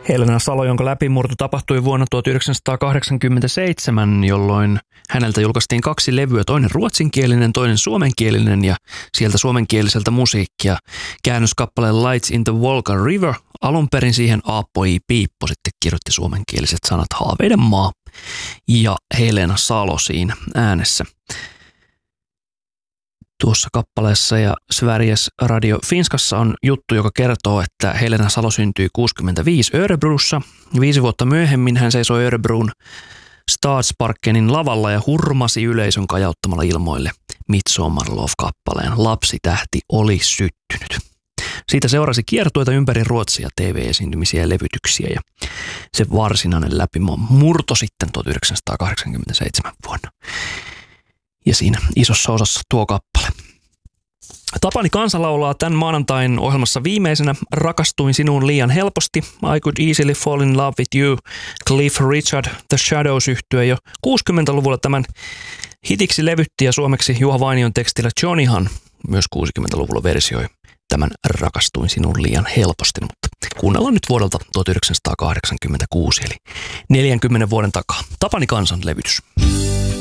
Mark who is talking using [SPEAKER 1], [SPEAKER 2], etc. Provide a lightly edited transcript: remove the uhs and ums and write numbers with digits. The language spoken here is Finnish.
[SPEAKER 1] Helena Salo, jonka läpimurto tapahtui vuonna 1987, jolloin häneltä julkaistiin 2 levyä, toinen ruotsinkielinen, toinen suomenkielinen ja sieltä suomenkieliseltä musiikkia. Käännöskappale Lights in the Volga River, alun perin siihen Aappo I. Piippo sitten kirjoitti suomenkieliset sanat Haaveiden maa ja Helena Salo siinä äänessä. Tuossa kappaleessa ja Sveriges Radio Finskassa on juttu, joka kertoo, että Helena Salo syntyi 65 Örebrossa. 5 vuotta myöhemmin hän seisoi Örebron Stadsparkenin lavalla ja hurmasi yleisön kajauttamalla ilmoille Midsommar-lov-kappaleen Lapsitähti oli syttynyt. Siitä seurasi kiertueita ympäri Ruotsia, TV-esiintymisiä ja levytyksiä ja se varsinainen läpimurto sitten 1987 vuonna. Ja siinä isossa osassa tuo kappale. Tapani Kansa laulaa tämän maanantain ohjelmassa viimeisenä Rakastuin sinuun liian helposti, I Could Easily Fall in Love with You, Cliff Richard, The Shadows -yhtye jo 60-luvulla tämän hitiksi levytti ja suomeksi Juha Vainion tekstillä Johnnyhan myös 60-luvulla versioi tämän Rakastuin sinuun liian helposti, mutta kuunnellaan nyt vuodelta 1986 eli 40 vuoden takaa. Tapani Kansan levytys.